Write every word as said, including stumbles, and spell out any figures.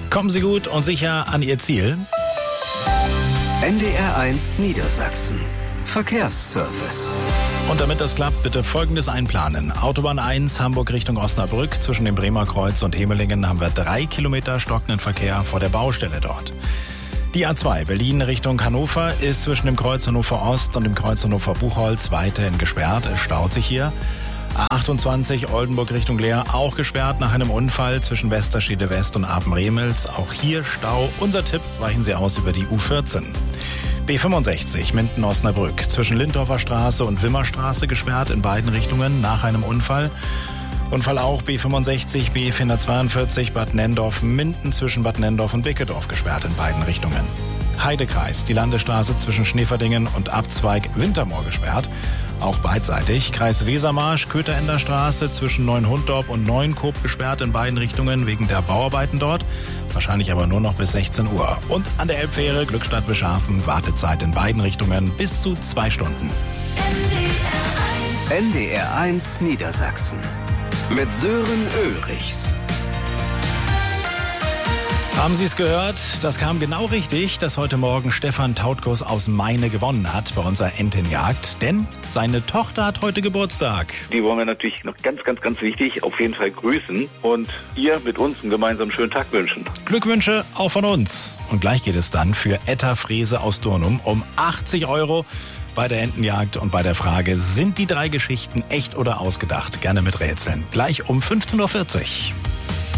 Kommen Sie gut und sicher an Ihr Ziel. N D R eins Niedersachsen. Verkehrsservice. Und damit das klappt, bitte Folgendes einplanen. Autobahn eins, Hamburg Richtung Osnabrück. Zwischen dem Bremer Kreuz und Hemelingen haben wir drei Kilometer stockenden Verkehr vor der Baustelle dort. Die A zwei, Berlin Richtung Hannover, ist zwischen dem Kreuz Hannover Ost und dem Kreuz Hannover Buchholz weiterhin gesperrt. Es staut sich hier. A achtundzwanzig, Oldenburg Richtung Leer, auch gesperrt nach einem Unfall zwischen Westerstede West und Apen-Remels. Auch hier Stau. Unser Tipp, weichen Sie aus über die U vierzehn. B fünfundsechzig, Minden-Osnabrück, zwischen Lindorfer Straße und Wimmerstraße gesperrt in beiden Richtungen nach einem Unfall. Unfall auch B fünfundsechzig, B vierhundertzweiundvierzig, Bad Nendorf, Minden zwischen Bad Nendorf und Bickedorf gesperrt in beiden Richtungen. Heidekreis, die Landesstraße zwischen Schneeverdingen und Abzweig Wintermoor gesperrt, auch beidseitig. Kreis Wesermarsch, Kötherender Straße zwischen Neunhunddorp und Neuenkoop gesperrt in beiden Richtungen wegen der Bauarbeiten dort, wahrscheinlich aber nur noch bis sechzehn Uhr. Und an der Elbfähre Glückstadt-Beschafen, Wartezeit in beiden Richtungen bis zu zwei Stunden. N D R eins Niedersachsen mit Sören Ulrichs. Haben Sie es gehört? Das kam genau richtig, dass heute Morgen Stefan Tautkus aus Meine gewonnen hat bei unserer Entenjagd. Denn seine Tochter hat heute Geburtstag. Die wollen wir natürlich noch ganz, ganz, ganz wichtig auf jeden Fall grüßen und ihr mit uns einen gemeinsamen schönen Tag wünschen. Glückwünsche auch von uns. Und gleich geht es dann für Etta Frese aus Durnum um achtzig Euro bei der Entenjagd und bei der Frage, sind die drei Geschichten echt oder ausgedacht? Gerne mit Rätseln. Gleich um fünfzehn Uhr vierzig.